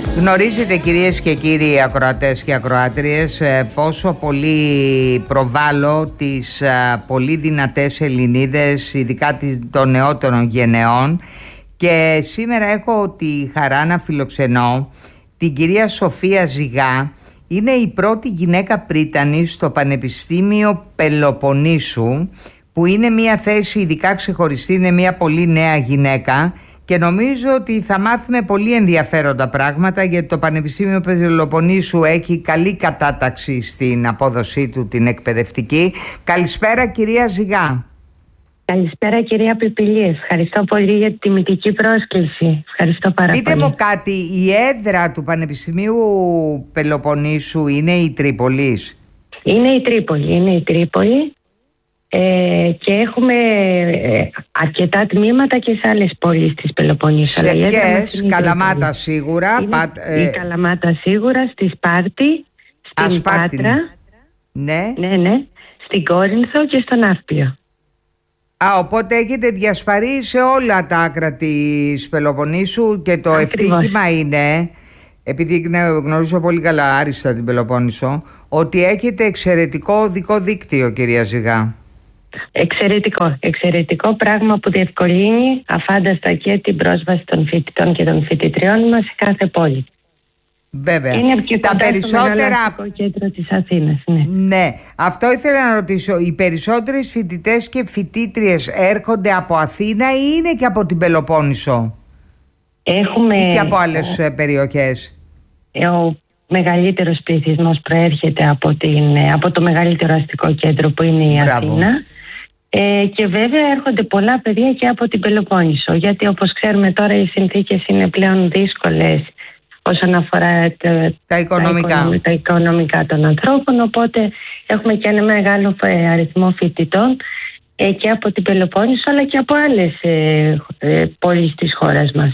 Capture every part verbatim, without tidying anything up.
Γνωρίζετε, κυρίες και κύριοι ακροατές και ακροάτριες, πόσο πολύ προβάλλω τις πολύ δυνατές Ελληνίδες, ειδικά των νεότερων γενεών, και σήμερα έχω τη χαρά να φιλοξενώ την κυρία Σοφία Ζυγά. Είναι η πρώτη γυναίκα πρίτανη στο Πανεπιστήμιο Πελοποννήσου, που είναι μια θέση ειδικά ξεχωριστή, είναι μια πολύ νέα γυναίκα. Και νομίζω ότι θα μάθουμε πολύ ενδιαφέροντα πράγματα, γιατί το Πανεπιστήμιο Πελοποννήσου έχει καλή κατάταξη στην απόδοσή του την εκπαιδευτική. Καλησπέρα, κυρία Ζυγά. Καλησπέρα, κυρία Πιπηλή. Ευχαριστώ πολύ για τη τιμητική πρόσκληση. Ευχαριστώ πάρα Πείτε πολύ. μου κάτι, η έδρα του Πανεπιστημίου Πελοποννήσου είναι η Τρίπολης? Είναι η Τρίπολη, είναι η Τρίπολη. Ε, και έχουμε αρκετά τμήματα και σε άλλες πόλεις της Πελοποννήσου. Σε ποιες? Καλαμάτα σίγουρα. Είναι Πα, ε... η Καλαμάτα σίγουρα, στη Σπάρτη, στην Α, Σπάρτη. Πάτρα, ναι. ναι, ναι, στην Κόρινθο και στον Ναύπλιο. Α, οπότε έχετε διασπαρεί σε όλα τα άκρα της Πελοποννήσου και το Ακριβώς. ευτύχημα είναι, επειδή γνωρίζω πολύ καλά άριστα την Πελοπόννησο, ότι έχετε εξαιρετικό οδικό δίκτυο, κυρία Ζυγά. Εξαιρετικό, εξαιρετικό πράγμα που διευκολύνει αφάνταστα και την πρόσβαση των φοιτητών και των φοιτητριών μας σε κάθε πόλη. Βέβαια. Είναι και τα περισσότερα στο κέντρο της Αθήνας. Ναι. ναι, αυτό ήθελα να ρωτήσω. Οι περισσότερες φοιτητές και φοιτήτριες έρχονται από Αθήνα ή είναι και από την Πελοπόννησο? Έχουμε... ή και από άλλες ο... περιοχές? Ο μεγαλύτερος πληθυσμός προέρχεται από, την, από το μεγαλύτερο αστικό κέντρο που είναι η Μπράβο. Αθήνα. Ε, και βέβαια έρχονται πολλά παιδιά και από την Πελοπόννησο, γιατί όπως ξέρουμε τώρα οι συνθήκες είναι πλέον δύσκολες όσον αφορά τα, τα, οικονομικά. τα, οικονομικά, τα οικονομικά των ανθρώπων, οπότε έχουμε και ένα μεγάλο αριθμό φοιτητών ε, και από την Πελοπόννησο αλλά και από άλλες ε, ε, πόλεις της χώρας μας.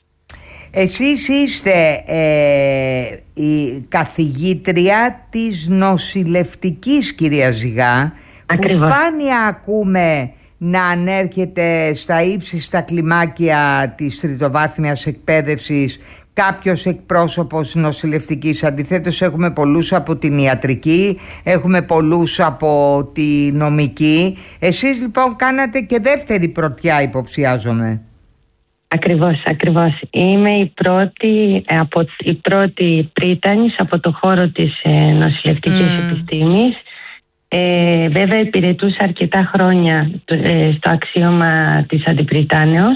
Εσείς είστε ε, η καθηγήτρια της νοσηλευτικής, κυρία Ζυγά, Ακριβώς. που σπάνια ακούμε να ανέρχεται στα ύψιστα κλιμάκια της τριτοβάθμιας εκπαίδευσης κάποιος εκπρόσωπος νοσηλευτικής. Αντιθέτως έχουμε πολλούς από την ιατρική, έχουμε πολλούς από τη νομική. Εσείς λοιπόν κάνατε και δεύτερη πρωτιά, υποψιάζομαι. Ακριβώς, ακριβώς. Είμαι η πρώτη, από, η πρώτη πρίτανης από το χώρο της ε, νοσηλευτικής mm. επιστήμης. Ε, βέβαια υπηρετούσα αρκετά χρόνια ε, στο αξίωμα της αντιπριτάνεως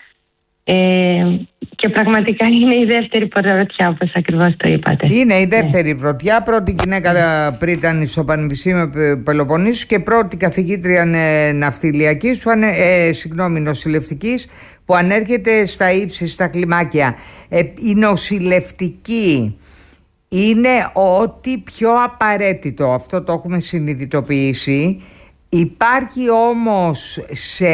ε, και πραγματικά είναι η δεύτερη πρωτιά, όπως ακριβώς το είπατε. Είναι η δεύτερη ναι. πρωτιά, πρώτη γυναίκα πρίτανη στο Πανεπιστήμιο Πελοποννήσου και πρώτη καθηγήτρια ναυτιλιακής, που ανε, ε, συγγνώμη, νοσηλευτικής, που ανέρχεται στα ύψιστα κλιμάκια. Ε, η νοσηλευτική είναι ό,τι πιο απαραίτητο, αυτό το έχουμε συνειδητοποιήσει. Υπάρχει όμως σε...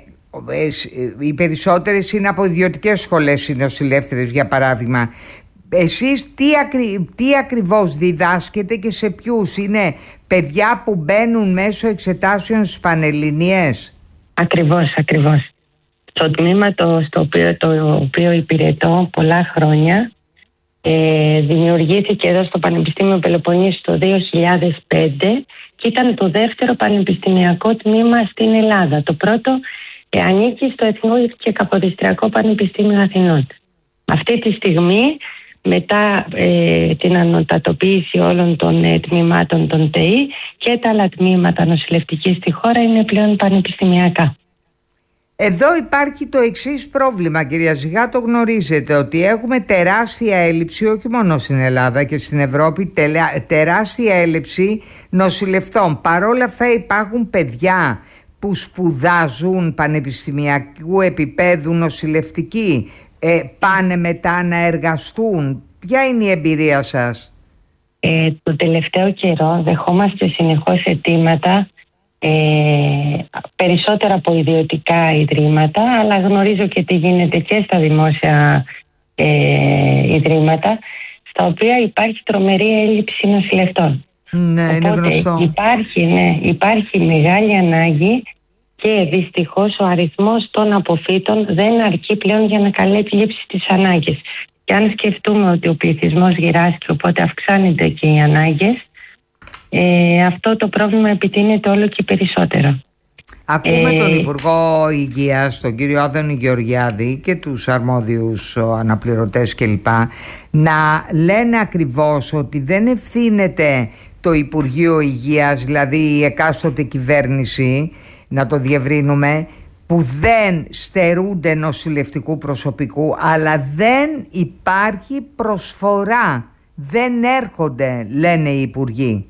οι περισσότερες είναι από ιδιωτικές σχολές οι νοσηλεύτριες, για παράδειγμα. Εσείς τι, ακρι... τι ακριβώς διδάσκετε και σε ποιους? Είναι παιδιά που μπαίνουν μέσω εξετάσεων στις Πανελληνίες? Ακριβώς, ακριβώς. Το τμήμα το, στο οποίο, το οποίο υπηρετώ πολλά χρόνια ε, δημιουργήθηκε εδώ στο Πανεπιστήμιο Πελοποννήσου το δύο χιλιάδες πέντε και ήταν το δεύτερο πανεπιστημιακό τμήμα στην Ελλάδα. Το πρώτο ε, ανήκει στο Εθνικό και Καποδιστριακό Πανεπιστήμιο Αθηνών. Αυτή τη στιγμή, μετά ε, την ανωτατοποίηση όλων των ε, τμήματων των ΤΕΗ, και τα άλλα τμήματα νοσηλευτικής στη χώρα είναι πλέον πανεπιστημιακά. Εδώ υπάρχει το εξής πρόβλημα, κυρία Ζυγά, το γνωρίζετε, ότι έχουμε τεράστια έλλειψη, όχι μόνο στην Ελλάδα και στην Ευρώπη, τεράστια έλλειψη νοσηλευτών. Παρόλα αυτά υπάρχουν παιδιά που σπουδάζουν πανεπιστημιακού επίπεδου νοσηλευτικοί, ε, πάνε μετά να εργαστούν. Ποια είναι η εμπειρία σας? Ε, το τελευταίο καιρό δεχόμαστε συνεχώς αιτήματα, Ε, περισσότερα από ιδιωτικά ιδρύματα, αλλά γνωρίζω και τι γίνεται και στα δημόσια ε, ιδρύματα, στα οποία υπάρχει τρομερή έλλειψη νοσηλευτών. Ναι, Οπότε, είναι γνωστό. Υπάρχει, ναι, υπάρχει μεγάλη ανάγκη και δυστυχώς ο αριθμός των αποφύτων δεν αρκεί πλέον για να καλύψει τις ανάγκες. Και αν σκεφτούμε ότι ο πληθυσμός γυράσκει, οπότε αυξάνεται και οι ανάγκες, ε, αυτό το πρόβλημα επιτείνεται όλο και περισσότερο. Ακούμε ε... τον Υπουργό Υγείας, τον κύριο Άδωνη Γεωργιάδη, και τους αρμόδιους αναπληρωτές κλπ. Να λένε ακριβώς ότι δεν ευθύνεται το Υπουργείο Υγείας, δηλαδή η εκάστοτε κυβέρνηση, να το διευρύνουμε, που δεν στερούνται νοσηλευτικού προσωπικού, αλλά δεν υπάρχει προσφορά. Δεν έρχονται, λένε οι υπουργοί.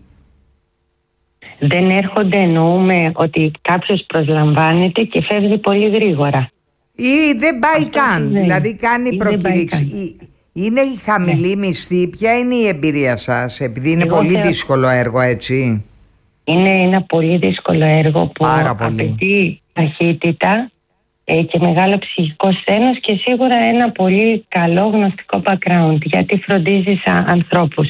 Δεν έρχονται, εννοούμε ότι κάποιος προσλαμβάνεται και φεύγει πολύ γρήγορα. Ή δεν πάει αυτό καν, δεν. Δηλαδή κάνει προκήρυξη. Είναι η χαμηλή ναι. μισθή. Ποια είναι η εμπειρία σας, επειδή είναι Εγώ πολύ θεω... δύσκολο έργο, έτσι? Είναι ένα πολύ δύσκολο έργο που απαιτεί ταχύτητα ε, και μεγάλο ψυχικό σθένος και σίγουρα ένα πολύ καλό γνωστικό background, γιατί φροντίζεις α, ανθρώπους.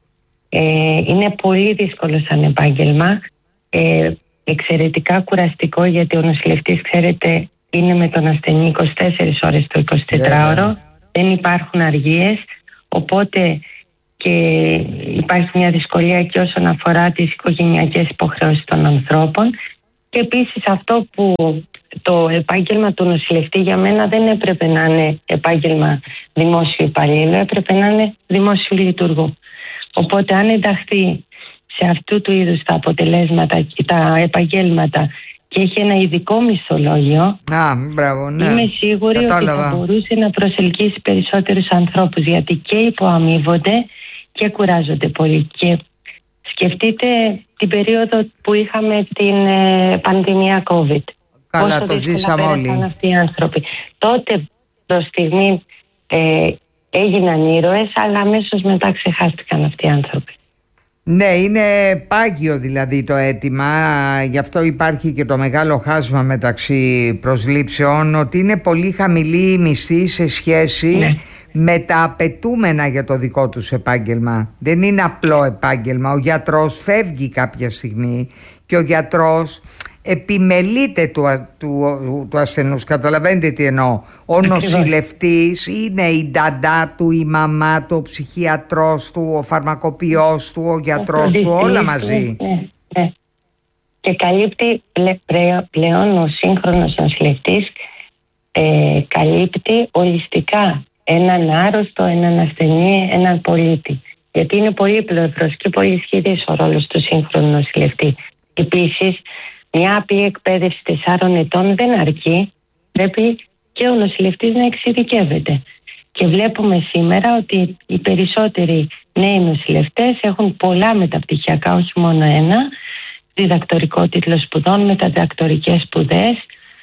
Ε, είναι πολύ δύσκολο σαν επάγγελμα, ε, εξαιρετικά κουραστικό, γιατί ο νοσηλευτής, ξέρετε, είναι με τον ασθενή είκοσι τέσσερις ώρες το εικοσιτετράωρο, yeah. δεν υπάρχουν αργίες, οπότε και υπάρχει μια δυσκολία και όσον αφορά τις οικογενειακές υποχρεώσεις των ανθρώπων. Και επίσης αυτό που το επάγγελμα του νοσηλευτή για μένα δεν έπρεπε να είναι επάγγελμα δημόσιου υπαλλήλου, έπρεπε να είναι δημόσιου λειτουργού. Οπότε αν ενταχθεί σε αυτού του είδους τα αποτελέσματα και τα επαγγέλματα και έχει ένα ειδικό μισθολόγιο, Α, μπράβο, ναι. είμαι σίγουρη Κατάλαβα. ότι θα μπορούσε να προσελκύσει περισσότερους ανθρώπους, γιατί και υποαμείβονται και κουράζονται πολύ. Και σκεφτείτε την περίοδο που είχαμε την ε, πανδημία COVID. Καλά, το ζήσαμε όλοι. Αυτοί οι άνθρωποι. Τότε προς στιγμή ε, έγιναν ήρωες, αλλά αμέσως μετά ξεχάστηκαν αυτοί οι άνθρωποι. Ναι, είναι πάγιο δηλαδή το αίτημα, γι' αυτό υπάρχει και το μεγάλο χάσμα μεταξύ προσλήψεων, ότι είναι πολύ χαμηλή η μισθή σε σχέση ναι. με τα απαιτούμενα για το δικό τους επάγγελμα. Δεν είναι απλό επάγγελμα. Ο γιατρός φεύγει κάποια στιγμή και ο γιατρός επιμελείται του, του, του ασθενούς. Καταλαβαίνετε τι εννοώ? Ο νοσηλευτής είναι η νταντά του, η μαμά του, ο ψυχιατρός του, ο φαρμακοποιός του, ο γιατρός του, όλα μαζί. Ναι, ναι. Και καλύπτει πλέον ο σύγχρονος νοσηλευτής, ε, καλύπτει ολιστικά έναν άρρωστο, έναν ασθενή, έναν πολίτη. Γιατί είναι πολύ πλευρός και πολύ ισχυρής ο ρόλος του σύγχρονου νοσηλευτή. Επίσης, μια απλή εκπαίδευση τεσσάρων ετών δεν αρκεί. Πρέπει και ο νοσηλευτής να εξειδικεύεται. Και βλέπουμε σήμερα ότι οι περισσότεροι νέοι νοσηλευτές έχουν πολλά μεταπτυχιακά, όχι μόνο ένα, διδακτορικό τίτλο σπουδών, μεταδιδακτορικές σπουδές.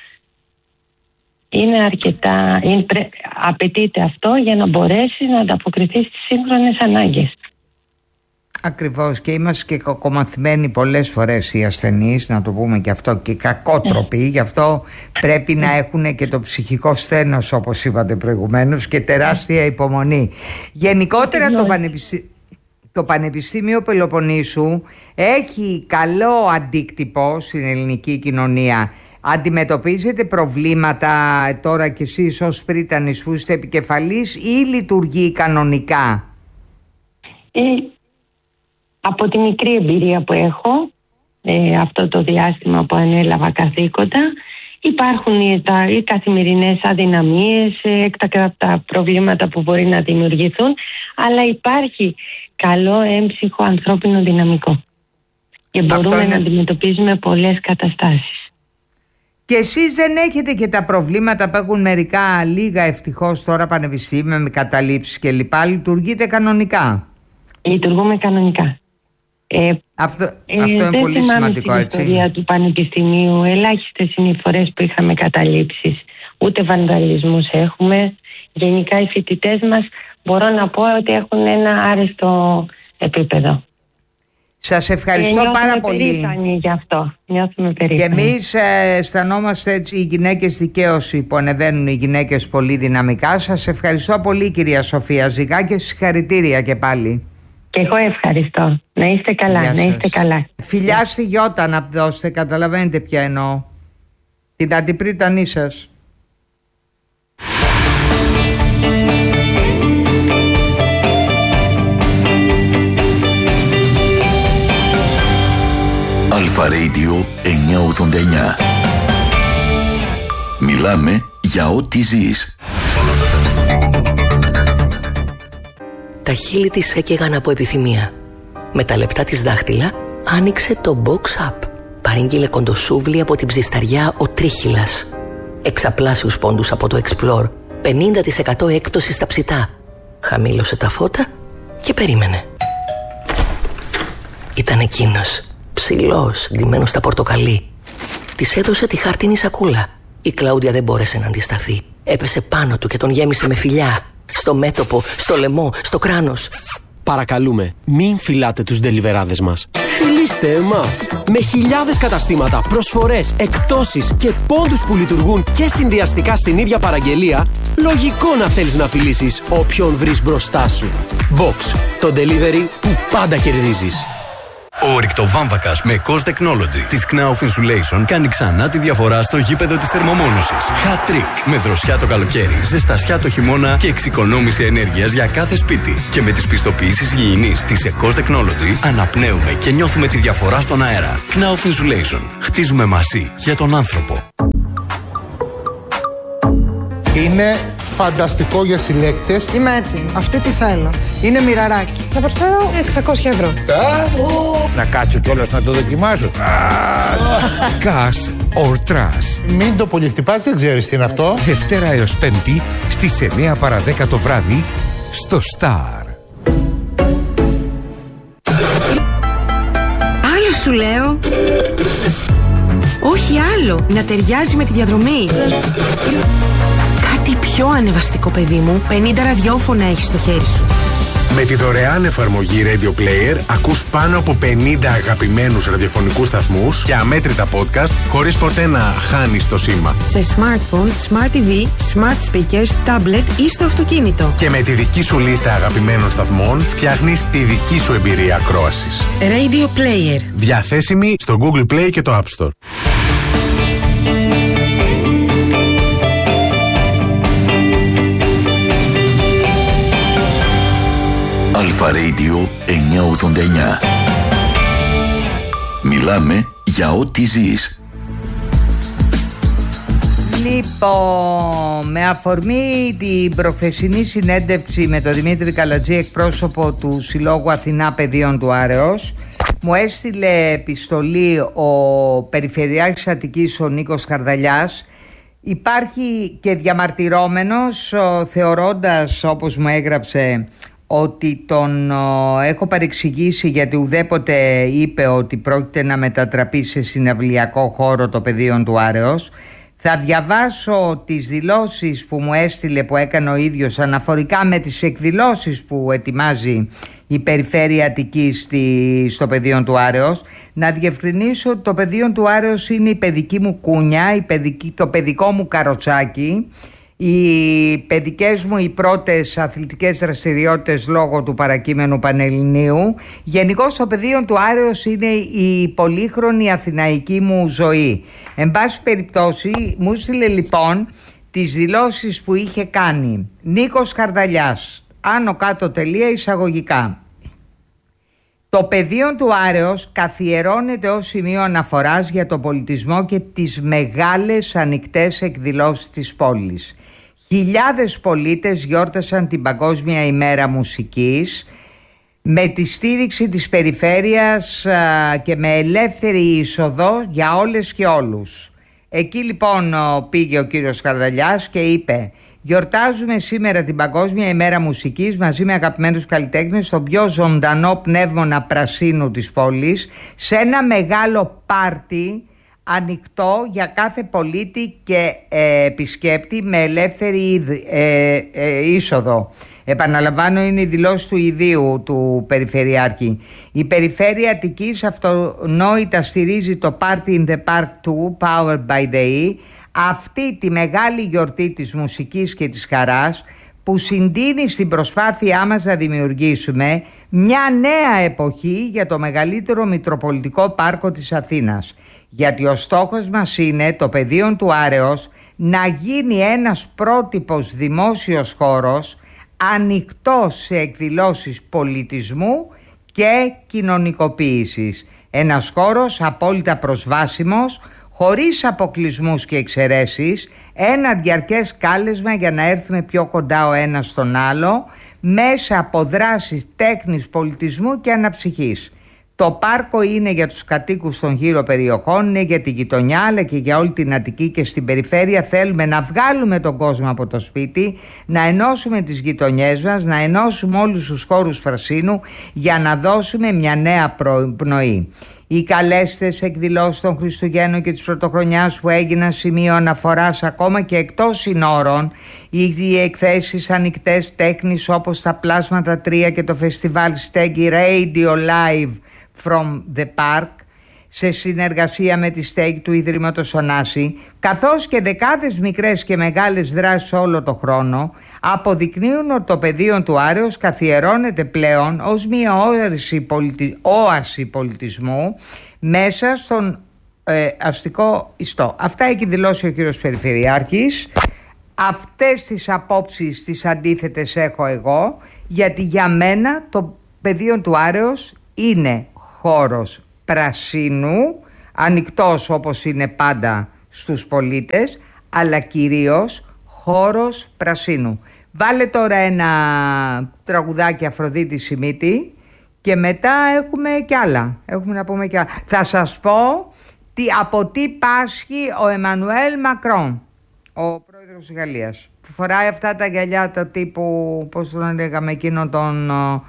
Είναι αρκετά, είναι, απαιτείται αυτό για να μπορέσει να ανταποκριθεί στις σύγχρονες ανάγκες. Ακριβώς, και είμαστε και κακομαθημένοι πολλές φορές οι ασθενείς, να το πούμε και αυτό, και κακότροποι, γι' αυτό πρέπει να έχουν και το ψυχικό σθένος, όπως είπατε προηγουμένως, και τεράστια υπομονή. Γενικότερα το, Πανεπιστή... το Πανεπιστήμιο Πελοποννήσου έχει καλό αντίκτυπο στην ελληνική κοινωνία. Αντιμετωπίζετε προβλήματα τώρα κι εσείς ως πρίτανης που είστε επικεφαλής, ή λειτουργεί κανονικά? Ε... Από τη μικρή εμπειρία που έχω, ε, αυτό το διάστημα που ανέλαβα καθήκοντα, υπάρχουν οι, τα, οι καθημερινές αδυναμίες, ε, έκτακτα προβλήματα που μπορεί να δημιουργηθούν, αλλά υπάρχει καλό έμψυχο ανθρώπινο δυναμικό και μπορούμε είναι... να αντιμετωπίζουμε πολλές καταστάσεις. Και εσείς δεν έχετε και τα προβλήματα που έχουν μερικά λίγα ευτυχώς τώρα πανεπιστήμια με καταλήψεις και λοιπά? Λειτουργείτε κανονικά? Λειτουργούμε κανονικά. Ε, αυτό ε, αυτό είναι πολύ σημαντικό, έτσι. Στην ιστορία του Πανεπιστημίου ελάχιστες είναι οι φορές που είχαμε καταλήψεις, ούτε βανδαλισμούς έχουμε. Γενικά οι φοιτητές μας μπορώ να πω ότι έχουν ένα άριστο επίπεδο. Σας ευχαριστώ ε, πάρα πολύ. Περήφανοι γι' αυτό. Νιώθουμε περήφανοι. Και εμείς ε, αισθανόμαστε έτσι, οι γυναίκες δικαίωση που ανεβαίνουν οι γυναίκες πολύ δυναμικά. Σας ευχαριστώ πολύ, κυρία Σοφία Ζυγά, και συγχαρητήρια και πάλι. Και εγώ ευχαριστώ. Να είστε καλά, να είστε καλά. Φιλιά στη Γιώτα να δώσετε, καταλαβαίνετε ποια εννοώ. Την αντιπρίτανή σας. ογδόντα εννιά. Μιλάμε για ό,τι ζεις. Τα χείλη της έκαιγαν από επιθυμία. Με τα λεπτά της δάχτυλα άνοιξε το box up. Παρήγγειλε κοντοσούβλι από την ψισταριά ο Τρίχυλας. Εξαπλάσιους πόντους από το Explore. πενήντα τοις εκατό έκπτωση στα ψητά. Χαμήλωσε τα φώτα και περίμενε. Ήταν εκείνος, ψηλός, ντυμένος στα πορτοκαλί. Της έδωσε τη χάρτινη σακούλα. Η Κλάουντια δεν μπόρεσε να αντισταθεί. Έπεσε πάνω του και τον γέμισε με φιλιά. Στο μέτωπο, στο λαιμό, στο κράνος. Παρακαλούμε, μην φυλάτε τους ντελιβεράδες μας. Φιλήστε εμάς. Με χιλιάδες καταστήματα, προσφορές, εκπτώσεις και πόντους που λειτουργούν και συνδυαστικά στην ίδια παραγγελία, λογικό να θέλεις να φιλήσεις όποιον βρεις μπροστά σου. Box, το delivery που πάντα κερδίζεις. Ο ρηκτοβάμβακας με Cost Technology της Knauf Insulation κάνει ξανά τη διαφορά στο γήπεδο της θερμομόνωσης. Hat trick με δροσιά το καλοκαίρι, ζεστασιά το χειμώνα και εξοικονόμηση ενέργειας για κάθε σπίτι. Και με τις πιστοποιήσεις υγιεινής της Cost Technology αναπνέουμε και νιώθουμε τη διαφορά στον αέρα. Knauf Insulation. Χτίζουμε μαζί για τον άνθρωπο. Είναι φανταστικό για συλλέκτες. Είμαι έτοιμη. Αυτή τι θέλω. Είναι μοιραράκι. Θα προσφέρω εξακόσια ευρώ. Να κάτσω κιόλας να το δοκιμάσω. Gas or Trash. Μην το πολυχτυπάς, δεν ξέρεις τι είναι αυτό. Δευτέρα έως Πέμπτη στις εννιά παρά δέκα το βράδυ στο Star. Άλλο σου λέω. Όχι άλλο. Να ταιριάζει με τη διαδρομή. Κάτι πιο ανεβαστικό, παιδί μου. πενήντα ραδιόφωνα έχεις στο χέρι σου. Με τη δωρεάν εφαρμογή Radio Player ακούς πάνω από πενήντα αγαπημένους ραδιοφωνικούς σταθμούς και αμέτρητα podcast χωρίς ποτέ να χάνεις το σήμα. Σε smartphone, smart τι βι, smart speakers, tablet ή στο αυτοκίνητο. Και με τη δική σου λίστα αγαπημένων σταθμών φτιάχνεις τη δική σου εμπειρία ακρόασης. Radio Player. Διαθέσιμη στο Google Play και το App Store. Αλφα Radio εννιακόσια ογδόντα εννιά. Μιλάμε για ό,τι ζεις. Λοιπόν, με αφορμή την προχθεσινή συνέντευξη με τον Δημήτρη Καλατζή, εκπρόσωπο του Συλλόγου Αθηνά Παιδείων του Άρεος, μου έστειλε επιστολή ο Περιφερειάρχης Αττικής, ο Νίκος Χαρδαλιάς. Υπάρχει και διαμαρτυρόμενος, θεωρώντας, όπως μου έγραψε, ότι τον ο, έχω παρεξηγήσει γιατί ουδέποτε είπε ότι πρόκειται να μετατραπεί σε συναυλιακό χώρο το Παιδείων του Άρεος. Θα διαβάσω τις δηλώσεις που μου έστειλε, που έκανε ο ίδιος αναφορικά με τις εκδηλώσεις που ετοιμάζει η Περιφέρεια Αττικής στη, στο Παιδείων του Άρεος. Να διευκρινίσω ότι το Παιδείων του Άρεος είναι η παιδική μου κούνια, η παιδική, το παιδικό μου καροτσάκι. Οι παιδικές μου οι πρώτες αθλητικές δραστηριότητες λόγω του παρακείμενου Πανελληνίου. Γενικώς το Παιδείων του Άρεος είναι η πολύχρονη αθηναϊκή μου ζωή. Εν πάση περιπτώσει μου στείλε λοιπόν τις δηλώσεις που είχε κάνει Νίκος Χαρδαλιάς, άνω κάτω τελεία εισαγωγικά. Το Παιδείων του Άρεος καθιερώνεται ως σημείο αναφοράς για τον πολιτισμό και τις μεγάλες ανοιχτές εκδηλώσεις της πόλης. Χιλιάδες πολίτες γιόρτασαν την Παγκόσμια ημέρα μουσικής με τη στήριξη της περιφέρειας α, και με ελεύθερη είσοδο για όλες και όλους. Εκεί λοιπόν πήγε ο κύριος Χαρδαλιάς και είπε: γιορτάζουμε σήμερα την Παγκόσμια ημέρα μουσικής μαζί με αγαπημένους καλλιτέχνες στον πιο ζωντανό πνεύμονα πρασίνου της πόλης, σε ένα μεγάλο πάρτι ανοιχτό για κάθε πολίτη και ε, επισκέπτη με ελεύθερη ε, ε, είσοδο. Επαναλαμβάνω, είναι η δηλώση του ιδίου του Περιφερειάρχη. Η Περιφέρεια Αττικής αυτονόητα στηρίζει το Party in the Park two, Powered by the E, αυτή τη μεγάλη γιορτή της μουσικής και της χαράς που συντείνει στην προσπάθειά μας να δημιουργήσουμε μια νέα εποχή για το μεγαλύτερο μητροπολιτικό πάρκο της Αθήνας. Γιατί ο στόχος μας είναι το Παιδείων του Άρεος να γίνει ένας πρότυπος δημόσιος χώρος ανοιχτός σε εκδηλώσεις πολιτισμού και κοινωνικοποίησης. Ένας χώρος απόλυτα προσβάσιμος, χωρίς αποκλεισμούς και εξαιρέσεις, ένα διαρκές κάλεσμα για να έρθουμε πιο κοντά ο ένας στον άλλο μέσα από δράσεις τέχνης, πολιτισμού και αναψυχής. Το πάρκο είναι για τους κατοίκους των γύρω περιοχών, είναι για τη γειτονιά αλλά και για όλη την Αττική και στην περιφέρεια. Θέλουμε να βγάλουμε τον κόσμο από το σπίτι, να ενώσουμε τις γειτονιές μας, να ενώσουμε όλους τους χώρους πρασίνου για να δώσουμε μια νέα πνοή. Οι καλέστες εκδηλώσεις των Χριστουγέννων και της Πρωτοχρονιάς που έγιναν σημείο αναφοράς ακόμα και εκτός συνόρων, οι εκθέσεις ανοιχτές τέχνης όπως τα Πλάσματα τρία και το φεστιβάλ Στέγγι Radio Live from the Park σε συνεργασία με τη Στέγγι του Ιδρύματος Ωνάση, καθώς και δεκάδες μικρές και μεγάλες δράσεις όλο το χρόνο, αποδεικνύουν ότι το πεδίο του Άρεως καθιερώνεται πλέον ως μια όαση, πολιτι... όαση πολιτισμού μέσα στον ε, αστικό ιστό. Αυτά έχει δηλώσει ο κύριος Περιφερειάρχης. Αυτές τις απόψεις τις αντίθετες έχω εγώ, γιατί για μένα το πεδίο του Άρεως είναι χώρος πρασίνου, ανοιχτός όπως είναι πάντα στους πολίτες, αλλά κυρίως χώρος πρασίνου. Βάλε τώρα ένα τραγουδάκι Αφροδίτη Σιμίτη και μετά έχουμε κι άλλα. Έχουμε να πούμε κι άλλα. Θα σας πω τι, από τι πάσχει ο Εμμανουέλ Μακρόν, ο πρόεδρος της Γαλλίας, που φοράει αυτά τα γυαλιά το τύπου, πώς τον λέγαμε εκείνον τον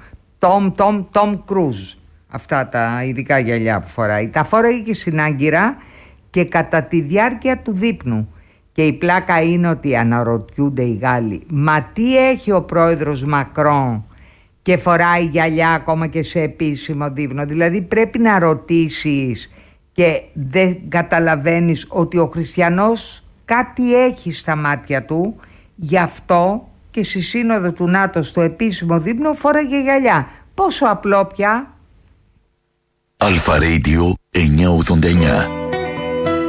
Τόμ Τόμ Τόμ Κρούζ. Αυτά τα ειδικά γυαλιά που φοράει. Τα φόραγε και στην Άγκυρα και κατά τη διάρκεια του δείπνου. Και η πλάκα είναι ότι αναρωτιούνται οι Γάλλοι, μα τι έχει ο πρόεδρος Μακρόν και φοράει γυαλιά ακόμα και σε επίσημο δείπνο? Δηλαδή πρέπει να ρωτήσεις και δεν καταλαβαίνεις ότι ο χριστιανός κάτι έχει στα μάτια του, γι' αυτό και στη σύνοδο του ΝΑΤΟ στο επίσημο δείπνο φόραγε γυαλιά. Πόσο απλό πια. Αλφα Radio εννιακόσια ογδόντα εννιά.